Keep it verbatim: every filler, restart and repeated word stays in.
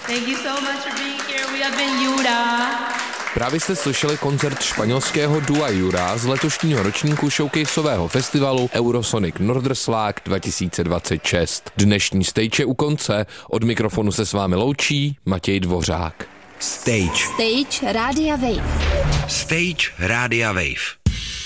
Thank you so much for being here. We have been Jura. Právě jste slyšeli koncert španělského dua Jura z letošního ročníku showcaseového festivalu Eurosonic Norderslag dva tisíce dvacet šest. Dnešní stage je u konce. Od mikrofonu se s vámi loučí Matěj Dvořák. Stage. Stage Rádia Wave. Stage Rádia Wave.